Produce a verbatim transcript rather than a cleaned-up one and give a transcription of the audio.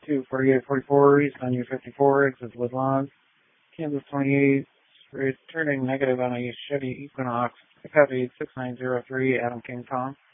two forty-eight forty-four, East on U fifty-four, exit Woodlawn. Kansas twenty-eight, returning negative on a Chevy Equinox. Copy six nine zero three, Adam King Tom.